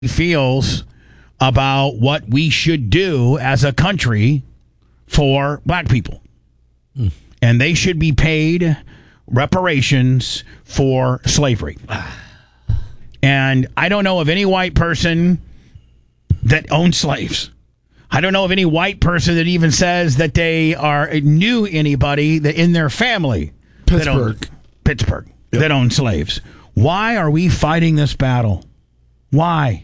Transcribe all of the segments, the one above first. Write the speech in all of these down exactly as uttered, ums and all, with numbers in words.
feels about what we should do as a country for black people. Mm. And they should be paid reparations for slavery. And I don't know of any white person that owns slaves. I don't know of any white person that even says that they are knew anybody that in their family Pittsburgh. that owned, Pittsburgh yep. that owned slaves. Why are we fighting this battle? Why?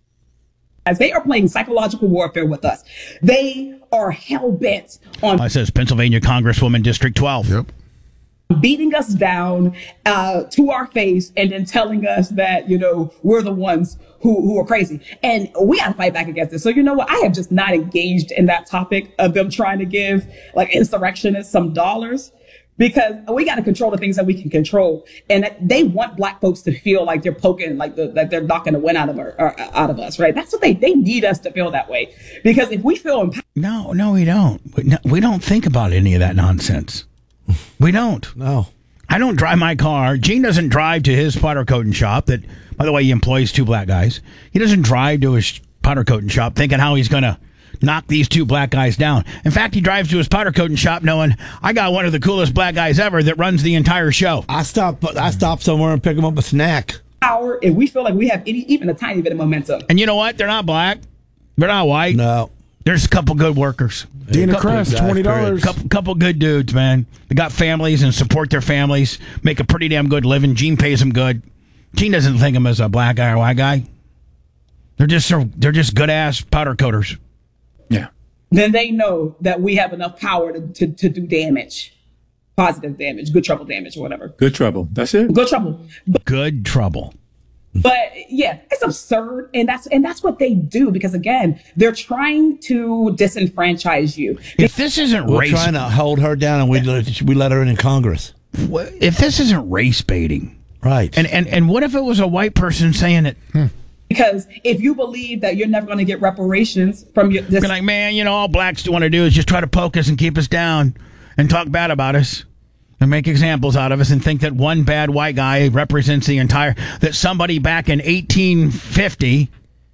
As they are playing psychological warfare with us. They are hell-bent on... It says Pennsylvania Congresswoman District twelve. Yep. Beating us down uh, to our face and then telling us that, you know, we're the ones who, who are crazy. And we got to fight back against this. So, you know what? I have just not engaged in that topic of them trying to give like insurrectionists some dollars. Because we got to control the things that we can control, and they want black folks to feel like they're poking, like the, that they're knocking the wind out of our, or out of us, right? That's what they they need us to feel that way. Because if we feel empowered, no, no, we don't. We, no, we don't think about any of that nonsense. We don't. No, I don't drive my car. Gene doesn't drive to his powder coating shop. That, by the way, he employs two black guys. He doesn't drive to his powder coating shop thinking how he's going to knock these two black guys down. In fact, he drives to his powder coating shop knowing I got one of the coolest black guys ever that runs the entire show. I stop. I stop somewhere and pick him up a snack. Power, if we feel like we have any, even a tiny bit of momentum. And you know what? They're not black. They're not white. No. There's a couple good workers. Dana Crest, twenty dollars. Couple, couple good dudes, man. They got families and support their families, make a pretty damn good living. Gene pays them good. Gene doesn't think of him as a black guy or white guy. They're just they're just good ass powder coaters. Yeah. Then they know that we have enough power to, to, to do damage, positive damage, good trouble damage, or whatever. Good trouble. That's it. Good trouble. But, good trouble. But yeah, it's absurd, and that's and that's what they do because again, they're trying to disenfranchise you. If this isn't We're race, trying to hold her down, and we let, we let her in Congress. If this isn't race baiting, right? And and and what if it was a white person saying it? Hmm. Because if you believe that you're never going to get reparations from your... This- Be like, man, you know, all blacks want to do is just try to poke us and keep us down and talk bad about us and make examples out of us and think that one bad white guy represents the entire... That somebody back in eighteen fifty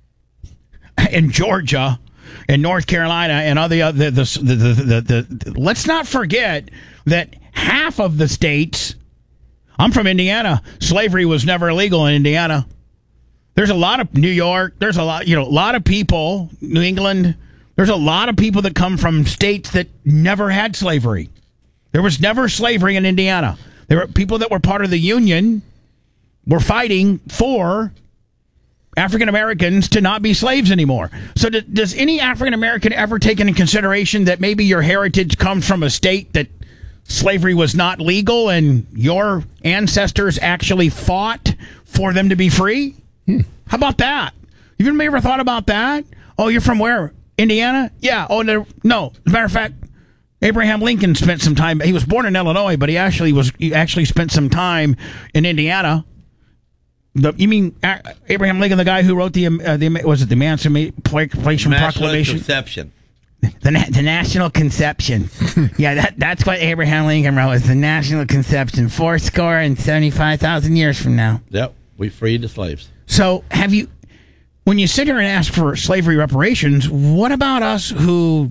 in Georgia, in North Carolina, and other... The, the, the, the, the, the, let's not forget that half of the states... I'm from Indiana. Slavery was never illegal in Indiana. There's a lot of New York. There's a lot, you know, a lot of people, New England. There's a lot of people that come from states that never had slavery. There was never slavery in Indiana. There were people that were part of the Union were fighting for African Americans to not be slaves anymore. So do, does any African American ever take into consideration that maybe your heritage comes from a state that slavery was not legal and your ancestors actually fought for them to be free? Hmm. How about that? Have you ever thought about that? Oh, you're from where? Indiana? Yeah. Oh, no. no. As a matter of fact, Abraham Lincoln spent some time. He was born in Illinois, but he actually was. He actually spent some time in Indiana. The, you mean uh, Abraham Lincoln, the guy who wrote the uh, the was it the Emancipation Proclamation? Conception. The the National Conception. Yeah, that that's what Abraham Lincoln wrote. Was the National Conception, four score and seventy five thousand years from now. Yep, we freed the slaves. So have you, when you sit here and ask for slavery reparations, what about us who,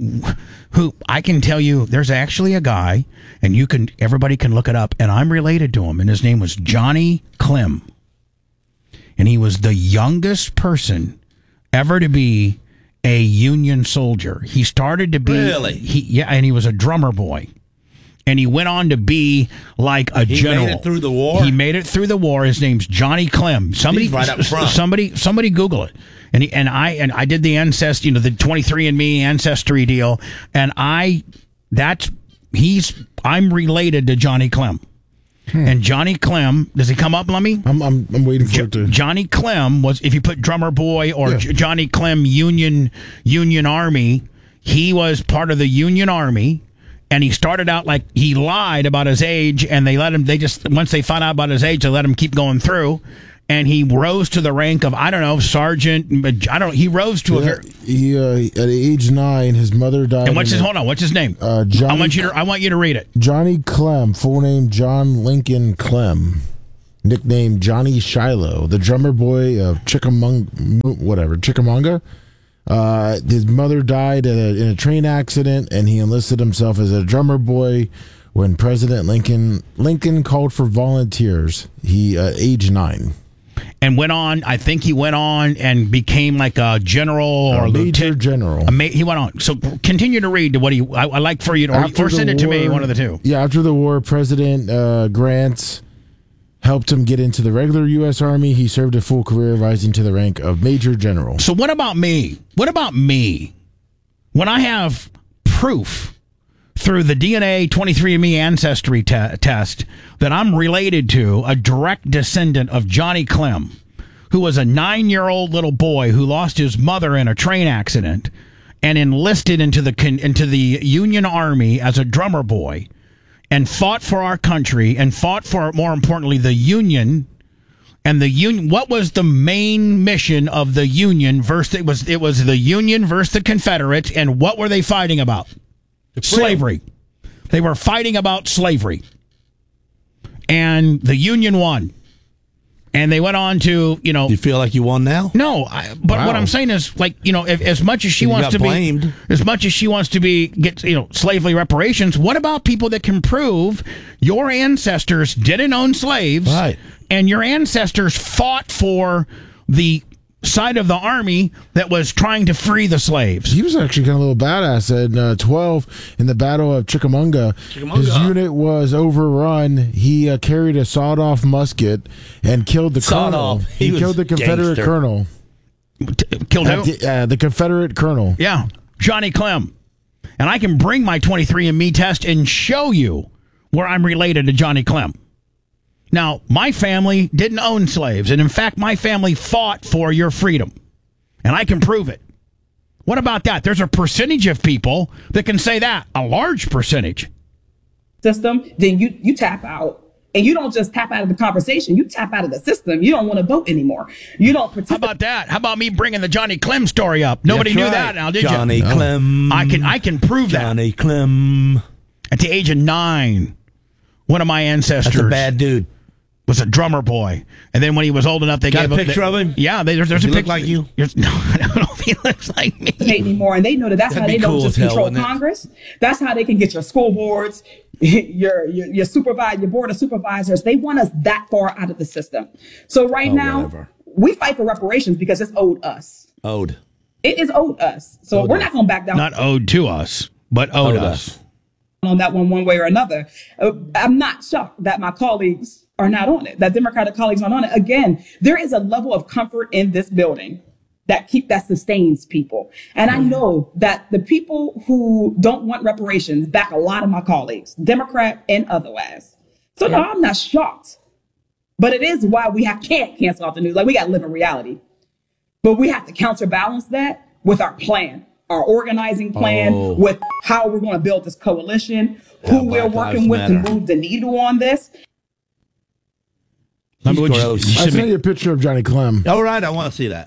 who I can tell you there's actually a guy, and you can, everybody can look it up, and I'm related to him, and his name was Johnny Clem. And he was the youngest person ever to be a Union soldier. He started to be, really? He, yeah, and he was a drummer boy. And he went on to be like a he general. He made it through the war? He made it through the war. His name's Johnny Clem. Somebody, He's right up front. Somebody, somebody Google it. And he, and I and I did the ancestry, you know, the twenty-three and me ancestry deal. And I, that's he's I'm related to Johnny Clem. Hmm. And Johnny Clem, does he come up, Lummy? I'm I'm, I'm waiting for jo- it to. Johnny Clem was, if you put drummer boy or yeah. J- Johnny Clem Union Union Army, he was part of the Union Army. And he started out like he lied about his age, and they let him. They just once they found out about his age, they let him keep going through. And he rose to the rank of I don't know sergeant. I don't. He rose to yeah, a very. He uh, at age nine, his mother died. And what's his? A, hold on. What's his name? Uh, Johnny, I want you to. I want you to read it. Johnny Clem, full name John Lincoln Clem. nicknamed Johnny Shiloh, the drummer boy of Chickamauga, whatever, Chickamauga. Uh, his mother died in a, in a train accident, and he enlisted himself as a drummer boy when President Lincoln Lincoln called for volunteers. He uh, age nine. And went on, I think he went on and became like a general or a major lieutenant. general. A ma- he went on. So continue to read what he, I, I like for you to, or, or send it to war, me, one of the two. Yeah, after the war, President uh, Grant helped him get into the regular U S Army. He served a full career, rising to the rank of major general. So what about me? What about me? When I have proof through the D N A twenty-three and me ancestry te- test that I'm related to a direct descendant of Johnny Clem, who was a nine-year-old little boy who lost his mother in a train accident and enlisted into the con- into the Union Army as a drummer boy and fought for our country and fought for, more importantly, the Union. And the Union, what was the main mission of the Union versus it was it was the Union versus the Confederates, and what were they fighting about? Slavery. They were fighting about slavery. And the Union won. And they went on to, you know. You feel like you won now? No, I, but Wow. what I'm saying is, like, you know, if, as much as she You wants got to blamed. be, as much as she wants to be, get, you know, slavery reparations, what about people that can prove your ancestors didn't own slaves? Right. And your ancestors fought for the side of the army that was trying to free the slaves. He was actually kind of a little badass. In uh, twelve, in the Battle of Chickamauga, Chickamauga. his unit was overrun. He uh, carried a sawed-off musket and killed the Sawed colonel. off. He, He was killed the Confederate gangster. colonel. T- killed Uh, who? the, uh, the Confederate colonel. Yeah, Johnny Clem. And I can bring my twenty-three and me test and show you where I'm related to Johnny Clem. Now, my family didn't own slaves, and in fact, my family fought for your freedom, and I can prove it. What about that? There's a percentage of people that can say that, a large percentage. System, then you you tap out. And you don't just tap out of the conversation. You tap out of the system. You don't want to vote anymore. You don't How participate. about that? How about me bringing the Johnny Clem story up? Nobody That's knew right. that now, did Johnny you? Clem. I can I can prove that. Johnny Clem. At the age of nine, one of my ancestors That's a bad dude. was a drummer boy, and then when he was old enough, they Got gave a him- picture they- of him? Yeah, they, there's, there's Does a he look picture. like you? There's- No, I don't know if he looks like me. Anymore, and they know that that's That'd how be they don't cool just as hell, control wouldn't it? Congress. That's how they can get your school boards, your your your supervise your board of supervisors. They want us that far out of the system. So right Oh, now, whatever. we fight for reparations because it's owed us. Ode. It is owed us. So Owed we're us. not going to back down Not owed to us, but owed, Owed us. us. on that one one way or another. Uh, I'm not shocked that my colleagues are not on it, that Democratic colleagues aren't on it. Again, there is a level of comfort in this building that keep that sustains people. And I know that the people who don't want reparations back a lot of my colleagues, Democrat and otherwise. So no, I'm not shocked. But it is why we have, can't cancel out the news. Like, we got to live in reality. But we have to counterbalance that with our plan, our organizing plan, Oh. with how we're going to build this coalition, who Yeah, we're Black working with Lives Matter. to move the needle on this. Remember what you- gross. you I'll sent send me- you a picture of Johnny Clem. All right, I want to see that.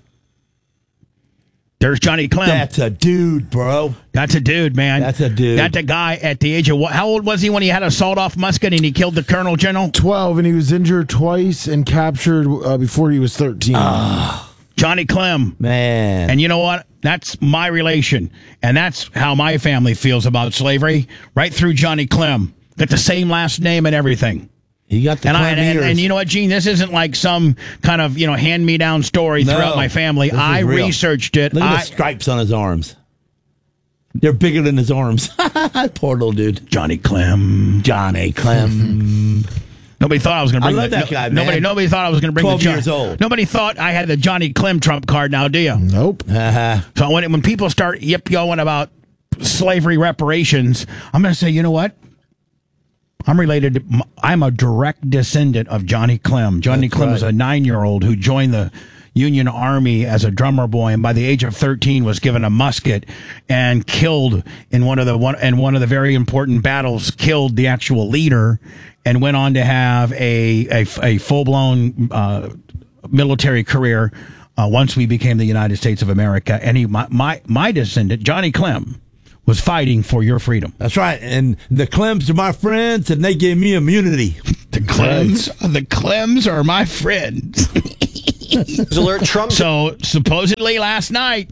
There's Johnny Clem. That's a dude, bro. That's a dude, man. That's a dude. That's a guy at the age of what? How old was he when he had a sawed-off musket and he killed the Colonel General? twelve, and he was injured twice and captured uh, before he was thirteen. Johnny Clem. Man. And you know what? That's my relation. And that's how my family feels about slavery. Right through Johnny Clem. Got the same last name and everything. he got the And, I, Clem and, ears. and you know what, Gene? This isn't like some kind of, you know, hand-me-down story No, throughout my family. this is I real. researched it. Look at I, the stripes on his arms. They're bigger than his arms. Poor little dude. Johnny Clem. Johnny Clem. Nobody thought I was going to I bring love the, that guy, man. Nobody, nobody thought I was going to bring twelve the John- years old. Nobody thought I had the Johnny Clem Trump card now, do you? Nope. Uh-huh. So when when people start yip yoing about slavery reparations, I'm going to say, you know what? I'm related to, I'm a direct descendant of Johnny Clem. Johnny That's Clem was right. a nine-year-old who joined the Union Army as a drummer boy, and by the age of thirteen was given a musket and killed in one of the one in one of the very important battles. Killed the actual leader, and went on to have a a, a full-blown uh, military career uh, once we became the United States of America. And he, my my, my descendant, Johnny Clem, was fighting for your freedom. That's right. And the Clems are my friends, and they gave me immunity. The Clems, the Clems are my friends. Alert Trump. So supposedly last night,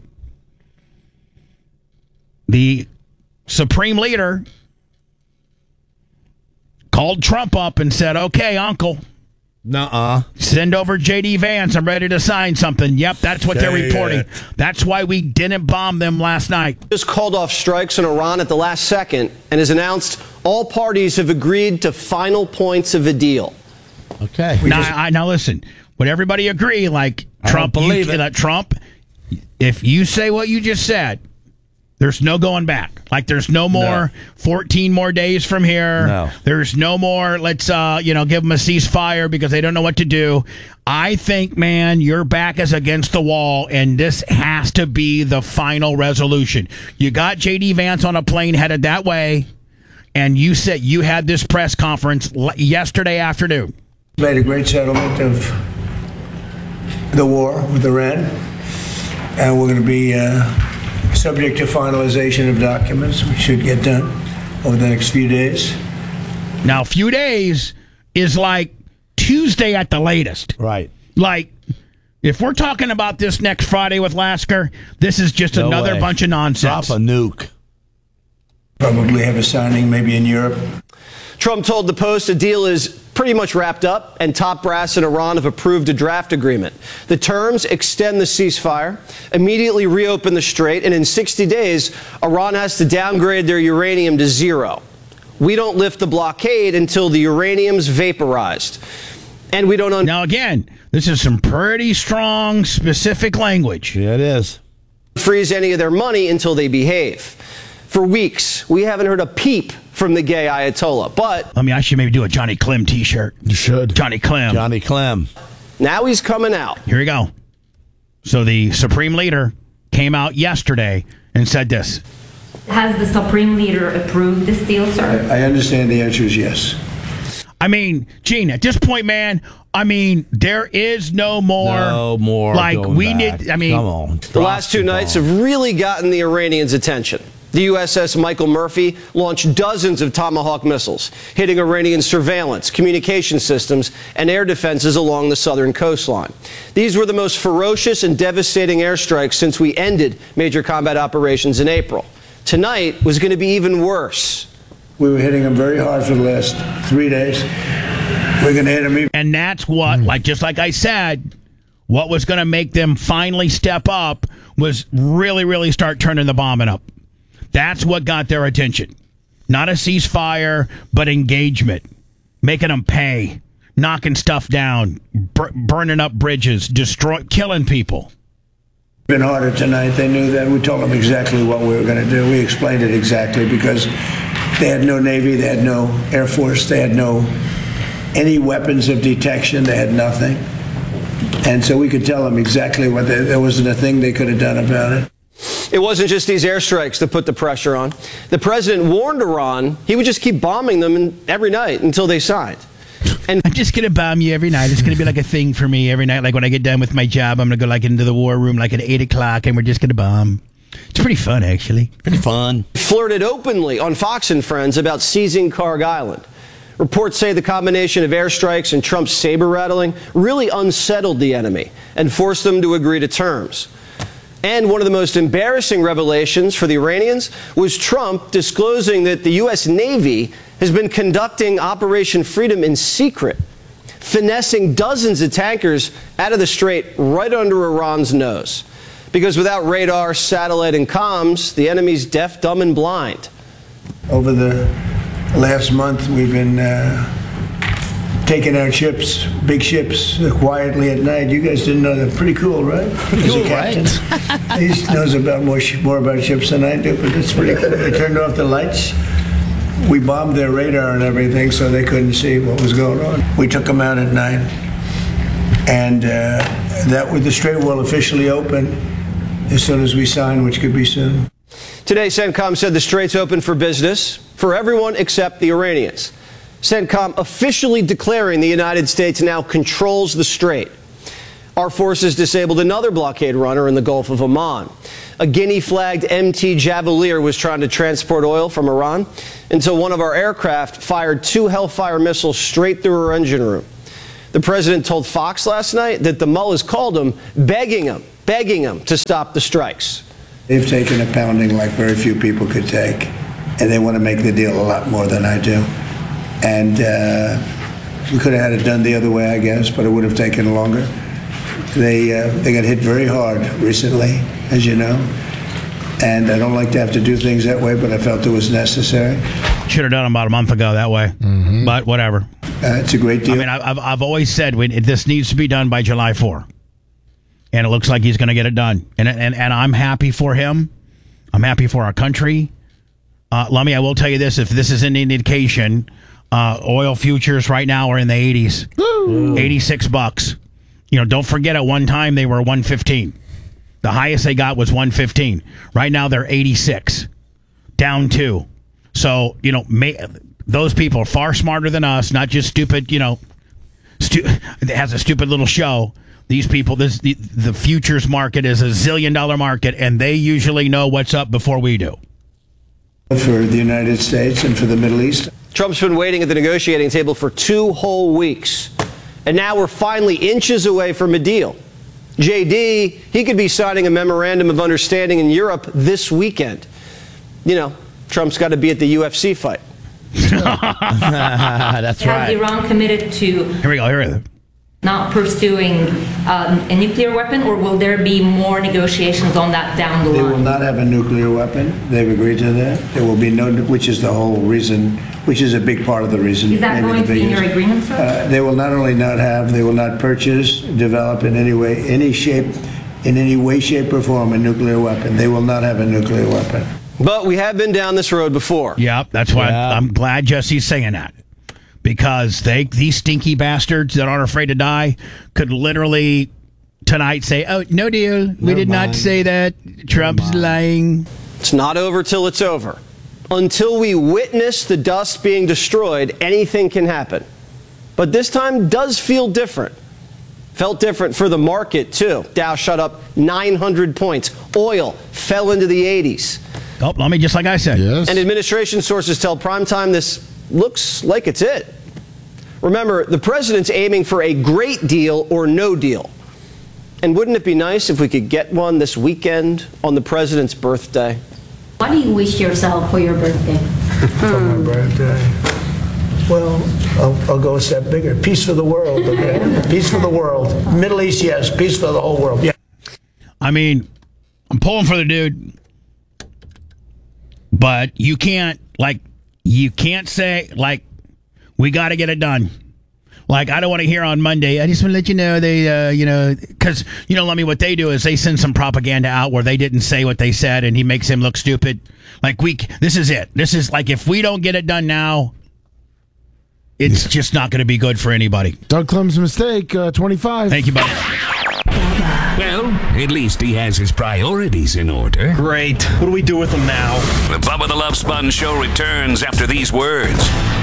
the Supreme Leader called Trump up and said, "Okay, Uncle, Nuh-uh. send over J D Vance. I'm ready to sign something." Yep, that's what Say they're reporting. it. That's why we didn't bomb them last night. Just called off strikes on Iran at the last second and has announced all parties have agreed to final points of a deal. Okay. Now, I, now listen. Would everybody agree? Like I Trump, don't believe you, it. uh, Trump. If you say what you just said, there's no going back. Like there's no more No. fourteen more days from here. No. There's no more. Let's uh, you know, give them a ceasefire because they don't know what to do. I think, man, your back is against the wall, and this has to be the final resolution. You got J D Vance on a plane headed that way, and you said you had this press conference l- yesterday afternoon. Made a great settlement of the war with Iran, and we're going to be uh, subject to finalization of documents, which should get done over the next few days. Now, a few days is like Tuesday at the latest. Right. Like, if we're talking about this next Friday with Lasker, this is just No another way. bunch of nonsense. Drop a nuke. Probably have a signing maybe in Europe. Trump told the Post a deal is pretty much wrapped up, and top brass in Iran have approved a draft agreement. The terms extend the ceasefire, immediately reopen the strait, and in sixty days, Iran has to downgrade their uranium to zero. We don't lift the blockade until the uranium's vaporized. And we don't... Un- Now, again, this is some pretty strong, specific language. Yeah, it is. freeze any of their money until they behave. For weeks, we haven't heard a peep from the gay Ayatollah, but... I mean, I should maybe do a Johnny Clem t-shirt. You should. Johnny Clem. Johnny Clem. Now he's coming out. Here we go. So the Supreme Leader came out yesterday and said this. Has the Supreme Leader approved this deal, sir? I understand the answer is yes. I mean, Gene, at this point, man, I mean, there is no more. No more. Like, going we back. need, I mean. Come on. The last two nights have really gotten the Iranians' attention. The U S S Michael Murphy launched dozens of Tomahawk missiles, hitting Iranian surveillance, communication systems, and air defenses along the southern coastline. These were the most ferocious and devastating airstrikes since we ended major combat operations in April. Tonight was going to be even worse. We were hitting them very hard for the last three days. We're going to hit them even. And that's what, like, just like I said, what was going to make them finally step up was really, really start turning the bombing up. That's what got their attention. Not a ceasefire, but engagement. Making them pay. Knocking stuff down. Bur- burning up bridges. Destroy, killing people. Been harder tonight. They knew that. We told them exactly what we were going to do. We explained it exactly because they had no Navy, they had no Air Force, they had no any weapons of detection, they had nothing. And so we could tell them exactly what they, there wasn't a thing they could have done about it. It wasn't just these airstrikes that put the pressure on. The president warned Iran he would just keep bombing them every night until they signed. And I'm just going to bomb you every night. It's going to be like a thing for me every night. Like when I get done with my job, I'm going to go like into the war room like at eight o'clock and we're just going to bomb. It's pretty fun, actually. Pretty fun. flirted openly on Fox and Friends about seizing Karg Island. Reports say the combination of airstrikes and Trump's saber rattling really unsettled the enemy and forced them to agree to terms. And one of the most embarrassing revelations for the Iranians was Trump disclosing that the U S Navy has been conducting Operation Freedom in secret, finessing dozens of tankers out of the strait right under Iran's nose. Because without radar, satellite, and comms, the enemy's deaf, dumb, and blind. Over the last month, we've been uh, taking out ships, big ships, uh, quietly at night. You guys didn't know that. Pretty cool, right? Pretty cool, right? He knows about more, sh- more about ships than I do, but it's pretty cool. They turned off the lights. We bombed their radar and everything, so they couldn't see what was going on. We took them out at night, and uh, that with the strait will officially open as soon as we sign, which could be soon. Today, CENTCOM said the strait's open for business for everyone except the Iranians. CENTCOM officially declaring the United States now controls the strait. Our forces disabled another blockade runner in the Gulf of Oman. A Guinea-flagged M T Javelier was trying to transport oil from Iran until one of our aircraft fired two Hellfire missiles straight through her engine room. The president told Fox last night that the mullahs called him, begging him, begging him to stop the strikes. They've taken a pounding like very few people could take, and they want to make the deal a lot more than I do. And uh, we could have had it done the other way, I guess, but it would have taken longer. They uh, they got hit very hard recently, as you know, and I don't like to have to do things that way, but I felt it was necessary. Should have done them about a month ago that way, mm-hmm. but whatever. Uh, it's a great deal. I mean, I've I've always said when this needs to be done by July fourth, and it looks like he's going to get it done, and and and I'm happy for him. I'm happy for our country. Uh, Lummy, I will tell you this: if this is any indication, uh, oil futures right now are in the eighties, Woo. eighty-six bucks. You know, don't forget at one time they were one fifteen. The highest they got was one fifteen. Right now they're eighty-six, down two. So, you know, may, those people are far smarter than us, not just stupid, you know, stu- it has a stupid little show. These people, this the, the futures market is a zillion dollar market, and they usually know what's up before we do. For the United States and for the Middle East. Trump's been waiting at the negotiating table for two whole weeks. And now we're finally inches away from a deal. J D, he could be signing a memorandum of understanding in Europe this weekend. You know, Trump's got to be at the U F C fight. That's Has right. Iran committed to Here we go. Here we go. not pursuing um, a nuclear weapon, or will there be more negotiations on that down the They line? will not have a nuclear weapon. They've agreed to that. There will be no, which is the whole reason, which is a big part of the reason. Is that maybe going the to be in your biggest. agreement, sir? Uh, they will not only not have, they will not purchase, develop in any way, any shape, in any way, shape, or form a nuclear weapon. They will not have a nuclear weapon. But we have been down this road before. Yeah, that's why Yeah. I'm glad Jesse's saying that. Because they, these stinky bastards that aren't afraid to die could literally tonight say, oh, no deal. We Never did not mind. say that. Trump's lying. It's not over till it's over. Until we witness the dust being destroyed, anything can happen. But this time does feel different. Felt different for the market, too. Dow shot up nine hundred points. Oil fell into the eighties. Oh, let me just like I said. Yes. And administration sources tell Primetime this looks like it's it. Remember, the president's aiming for a great deal or no deal. And wouldn't it be nice if we could get one this weekend on the president's birthday? What do you wish yourself for your birthday? For my birthday. Well, I'll, I'll go a step bigger. Peace for the world, okay? Peace for the world. Middle East, yes. Peace for the whole world. Yeah. I mean, I'm pulling for the dude. But you can't, like, you can't say, like, we got to get it done. Like, I don't want to hear on Monday, I just want to let you know they, uh, you know, because, you know, let me, what they do is they send some propaganda out where they didn't say what they said and he makes him look stupid. Like, we, this is it. This is like, if we don't get it done now, it's just not going to be good for anybody. Doug Clem's mistake, uh, twenty-five. Thank you, buddy. Well, at least he has his priorities in order. Great. What do we do with him now? The Bubba the Love Sponge Show returns after these words.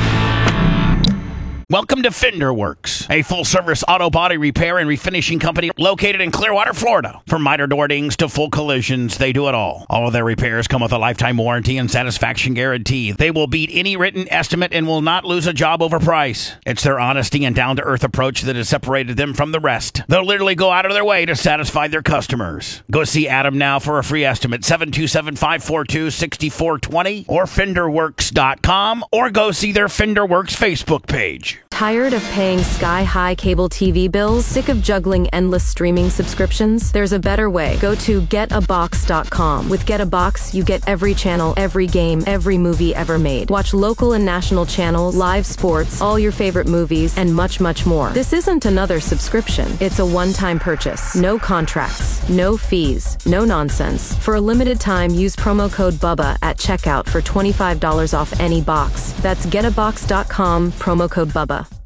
Welcome to Fender Works, a full-service auto body repair and refinishing company located in Clearwater, Florida. From miter door dings to full collisions, they do it all. All of their repairs come with a lifetime warranty and satisfaction guarantee. They will beat any written estimate and will not lose a job over price. It's their honesty and down-to-earth approach that has separated them from the rest. They'll literally go out of their way to satisfy their customers. Go see Adam now for a free estimate, seven two seven, five four two, six four two zero or fender works dot com, or go see their Fender Works Facebook page. Tired of paying sky-high cable T V bills? Sick of juggling endless streaming subscriptions? There's a better way. Go to get a box dot com. With Get a Box, you get every channel, every game, every movie ever made. Watch local and national channels, live sports, all your favorite movies, and much, much more. This isn't another subscription. It's a one-time purchase. No contracts, no fees, no nonsense. For a limited time, use promo code BUBBA at checkout for twenty-five dollars off any box. That's get a box dot com, promo code BUBBA.